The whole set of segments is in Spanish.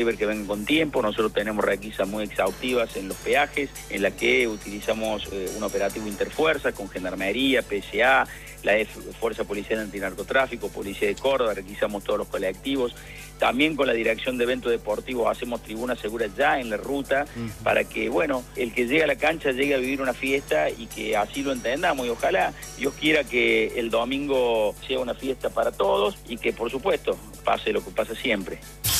Que vengan con tiempo. Nosotros tenemos requisas muy exhaustivas en los peajes, en la que utilizamos un operativo interfuerza con Gendarmería, PSA, la Fuerza Policial Antinarcotráfico, Policía de Córdoba, requisamos todos los colectivos. También con la Dirección de Eventos Deportivos hacemos tribunas seguras ya en la ruta para que, bueno, el que llegue a la cancha llegue a vivir una fiesta y que así lo entendamos. Y ojalá Dios quiera que el domingo sea una fiesta para todos y que, por supuesto, pase lo que pasa siempre.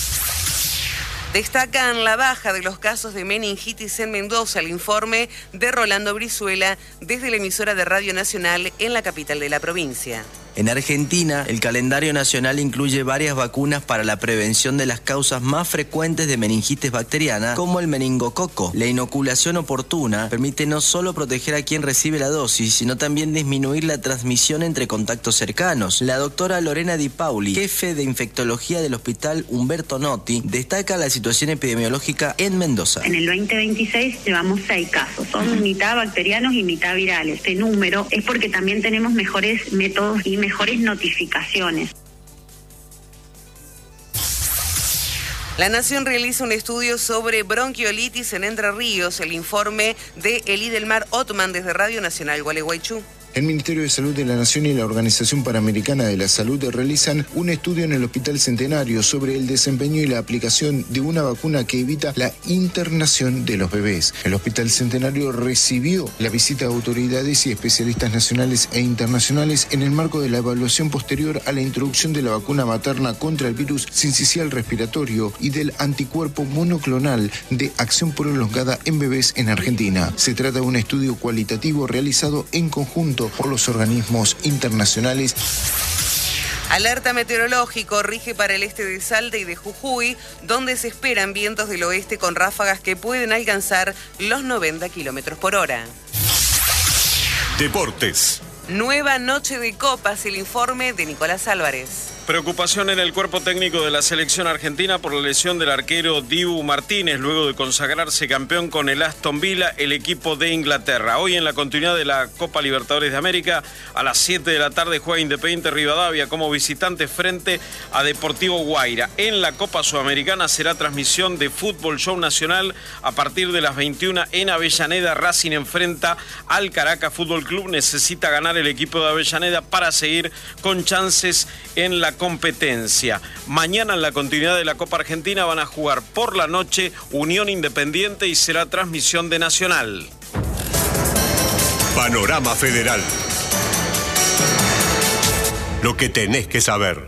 Destacan la baja de los casos de meningitis en Mendoza, el informe de Rolando Brizuela desde la emisora de Radio Nacional en la capital de la provincia. En Argentina, el calendario nacional incluye varias vacunas para la prevención de las causas más frecuentes de meningitis bacteriana, como el meningococo. La inoculación oportuna permite no solo proteger a quien recibe la dosis, sino también disminuir la transmisión entre contactos cercanos. La doctora Lorena Di Pauli, jefe de infectología del Hospital Humberto Notti, destaca la situación epidemiológica en Mendoza. En el 2026 llevamos 6 casos, son mitad bacterianos y mitad virales. Este número es porque también tenemos mejores métodos y mejores notificaciones. La Nación realiza un estudio sobre bronquiolitis en Entre Ríos, el informe de Elidelmar Ottman desde Radio Nacional Gualeguaychú. El Ministerio de Salud de la Nación y la Organización Panamericana de la Salud realizan un estudio en el Hospital Centenario sobre el desempeño y la aplicación de una vacuna que evita la internación de los bebés. El Hospital Centenario recibió la visita de autoridades y especialistas nacionales e internacionales en el marco de la evaluación posterior a la introducción de la vacuna materna contra el virus sincicial respiratorio y del anticuerpo monoclonal de acción prolongada en bebés en Argentina. Se trata de un estudio cualitativo realizado en conjunto por los organismos internacionales. Alerta meteorológico rige para el este de Salta y de Jujuy, donde se esperan vientos del oeste con ráfagas que pueden alcanzar los 90 kilómetros por hora. Deportes. Nueva noche de copas, el informe de Nicolás Álvarez. Preocupación en el cuerpo técnico de la selección argentina por la lesión del arquero Dibu Martínez, luego de consagrarse campeón con el Aston Villa, el equipo de Inglaterra. Hoy, en la continuidad de la Copa Libertadores de América, a las 7 de la tarde juega Independiente Rivadavia como visitante frente a Deportivo Guaira. En la Copa Sudamericana será transmisión de Fútbol Show Nacional a partir de las 21 en Avellaneda. Racing enfrenta al Caracas Fútbol Club. Necesita ganar el equipo de Avellaneda para seguir con chances en la competencia. Mañana, en la continuidad de la Copa Argentina, van a jugar por la noche Unión Independiente y será transmisión de Nacional. Panorama Federal. Lo que tenés que saber.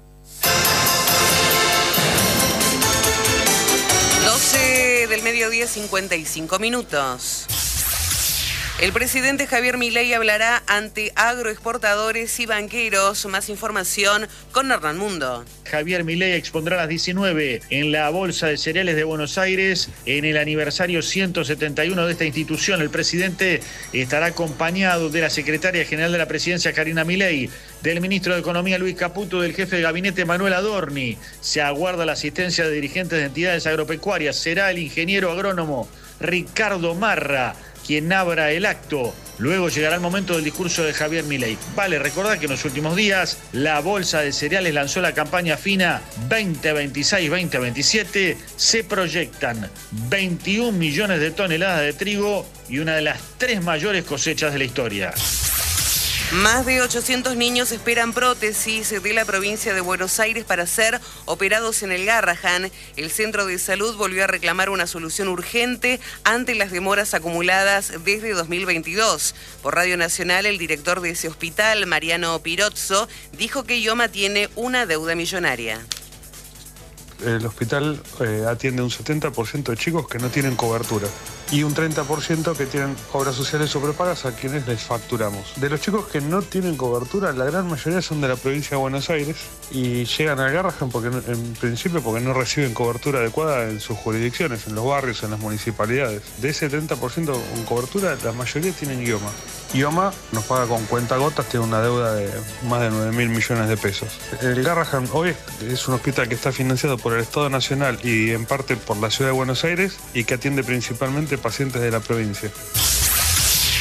12 del mediodía, 55 minutos. El presidente Javier Milei hablará ante agroexportadores y banqueros. Más información con Hernán Mundo. Javier Milei expondrá a las 19 en la Bolsa de Cereales de Buenos Aires en el aniversario 171 de esta institución. El presidente estará acompañado de la secretaria general de la presidencia, Karina Milei, del ministro de Economía, Luis Caputo, del jefe de gabinete, Manuel Adorni. Se aguarda la asistencia de dirigentes de entidades agropecuarias. Será el ingeniero agrónomo Ricardo Marra quien abra el acto. Luego llegará el momento del discurso de Javier Milei. Vale recordar que en los últimos días la Bolsa de Cereales lanzó la campaña fina 2026-2027. Se proyectan 21 millones de toneladas de trigo y una de las 3 mayores cosechas de la historia. Más de 800 niños esperan prótesis de la provincia de Buenos Aires para ser operados en el Garrahan. El centro de salud volvió a reclamar una solución urgente ante las demoras acumuladas desde 2022. Por Radio Nacional, el director de ese hospital, Mariano Pirozzo, dijo que IOMA tiene una deuda millonaria. El hospital atiende un 70% de chicos que no tienen cobertura y un 30% que tienen obras sociales o prepagas a quienes les facturamos. De los chicos que no tienen cobertura, la gran mayoría son de la provincia de Buenos Aires y llegan al Garrahan porque en principio porque no reciben cobertura adecuada en sus jurisdicciones, en los barrios, en las municipalidades. De ese 30% con cobertura, la mayoría tienen IOMA. IOMA nos paga con cuentagotas, tiene una deuda de más de 9.000 millones de pesos. El Garrahan hoy es un hospital que está financiado por el Estado Nacional y en parte por la Ciudad de Buenos Aires y que atiende principalmente pacientes de la provincia.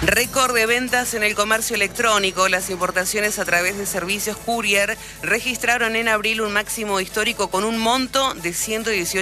Récord de ventas en el comercio electrónico. Las importaciones a través de servicios courier registraron en abril un máximo histórico con un monto de 118